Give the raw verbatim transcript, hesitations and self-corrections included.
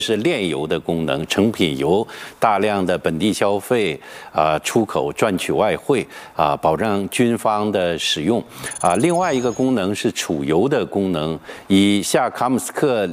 是炼油的功能，成品油大量的本地消费啊、呃，出口赚取外汇啊、呃，保障军方的使用啊、呃。另外一个功能是储油的功能，以下卡姆斯克